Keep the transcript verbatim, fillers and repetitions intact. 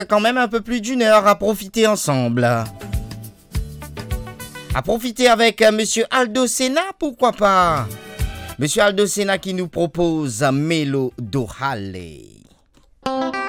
quand même un peu plus d'une heure à profiter ensemble. À profiter avec euh, Monsieur Aldo Senna, pourquoi pas? Monsieur Aldo Senna qui nous propose Melo Dohale.